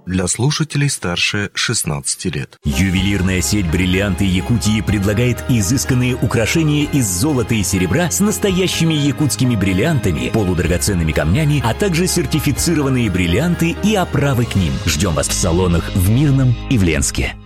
для слушателей старше 16 лет. Ювелирная сеть «Бриллианты Якутии» предлагает изысканные украшения из золота и серебра с настоящими якутскими бриллиантами, полудрагоценными камнями, а также сертифицированные бриллианты и оправы к ним. Ждем вас в салонах в Мирном и в Ленске.